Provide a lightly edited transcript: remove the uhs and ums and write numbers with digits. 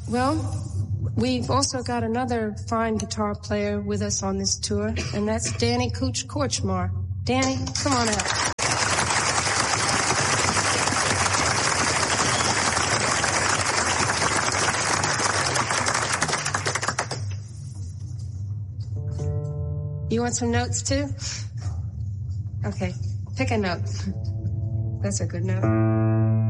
Well, we've also got another fine guitar player with us on this tour, and that's Danny Cooch Korchmar. Danny, come on out. You want some notes too? Okay, pick a note. That's a good note.